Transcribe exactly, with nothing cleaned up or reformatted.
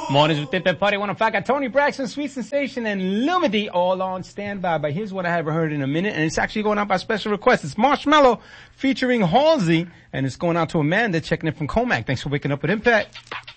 Mornings with Tip That Party one oh five. Got Tony Braxton, Sweet Sensation, and Lumity all on standby. But here's what I haven't heard in a minute, and it's actually going out by special request. It's Marshmello featuring Halsey, and it's going out to Amanda checking in from Comac. Thanks for waking up with Impact.